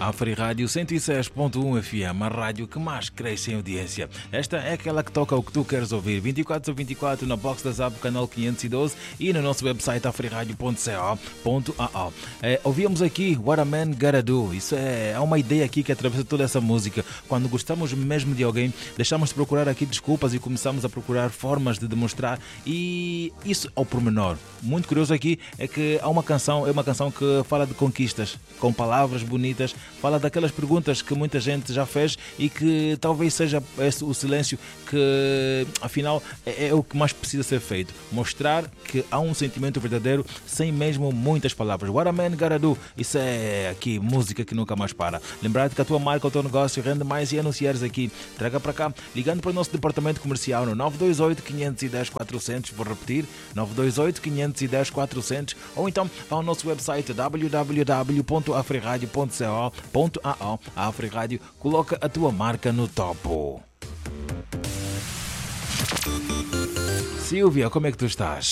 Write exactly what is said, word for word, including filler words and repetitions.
Afrirádio cento e seis ponto um F M, a rádio que mais cresce em audiência. Esta é aquela que toca o que tu queres ouvir. vinte e quatro sobre vinte e quatro na box da Zap, canal quinhentos e doze e no nosso website afrirádio ponto co ponto a u. É, ouvíamos aqui What a Man Gotta Do. Isso é, é uma ideia aqui que atravessa toda essa música. Quando gostamos mesmo de alguém, deixamos de procurar aqui desculpas e começamos a procurar formas de demonstrar, e isso ao pormenor. Muito curioso aqui é que há uma canção, é uma canção que fala de conquistas, com palavras bonitas, fala daquelas perguntas que muita gente já fez e que talvez seja esse o silêncio que, afinal, é, é o que mais precisa ser feito. Mostrar que há um sentimento verdadeiro sem mesmo muitas palavras. What a Man Gotta Do. Isso é aqui, música que nunca mais para. Lembrar-te que a tua marca, o teu negócio rende mais e anunciares aqui. Traga para cá, ligando para o nosso departamento comercial no nove dois oito, quinhentos e dez, quatrocentos. Vou repetir, nove dois oito, quinhentos e dez, quatrocentos. Ou então vá ao nosso website w w w ponto afrirádio ponto co ponto a u. A Afrirádio coloca a tua marca no topo. Silvia, como é que tu estás?